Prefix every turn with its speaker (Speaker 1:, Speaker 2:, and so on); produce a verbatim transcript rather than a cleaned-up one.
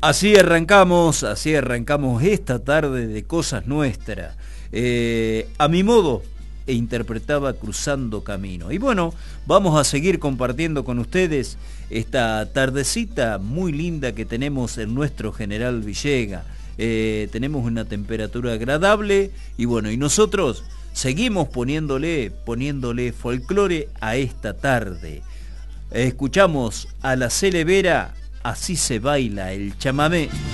Speaker 1: Así arrancamos, así arrancamos esta tarde de Cosas Nuestras. Eh, a mi modo, e interpretaba Cruzando Camino. Y bueno, vamos a seguir compartiendo con ustedes esta tardecita muy linda que tenemos en nuestro General Villegas. Eh, tenemos una temperatura agradable y bueno, y nosotros seguimos poniéndole, poniéndole folclore a esta tarde. Escuchamos a la Cele Vera, Así se baila el chamamé.